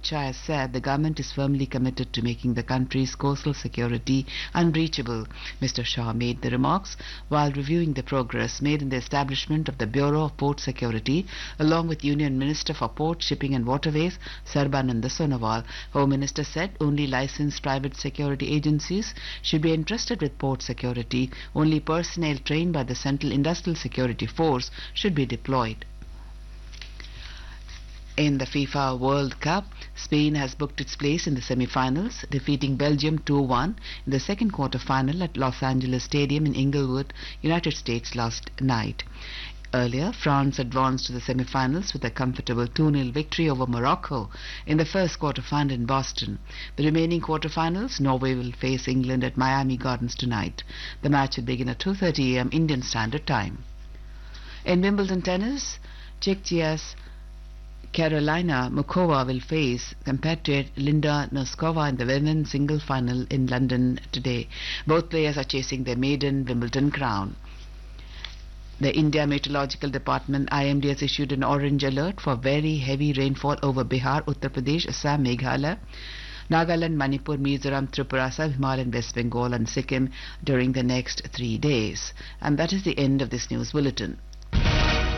Amit Shah has said the government is firmly committed to making the country's coastal security unbreachable. Mr. Shah made the remarks while reviewing the progress made in the establishment of the Bureau of Port Security, along with Union Minister for Port, Shipping and Waterways, Sarbananda Sonowal. Home Minister said only licensed private security agencies should be entrusted with port security. Only personnel trained by the Central Industrial Security Force should be deployed. In the FIFA World Cup, Spain has booked its place in the semi-finals, defeating Belgium 2-1 in the second quarter-final at Los Angeles Stadium in Inglewood, United States last night. Earlier, France advanced to the semi-finals with a comfortable 2-0 victory over Morocco in the first quarter-final in Boston. The remaining quarter-finals, Norway will face England at Miami Gardens tonight. The match will begin at 2:30 a.m. Indian Standard Time. In Wimbledon tennis, Czechia's Carolina Mukova will face compatriot Linda Noskova in the women's single final in London today. Both players are chasing their maiden Wimbledon crown. The India Meteorological Department IMD has issued an orange alert for very heavy rainfall over Bihar, Uttar Pradesh, Assam, Meghalaya, Nagaland, Manipur, Mizoram, Tripura, South-Himalayan, West Bengal and Sikkim during the next 3 days. And that is the end of this news bulletin.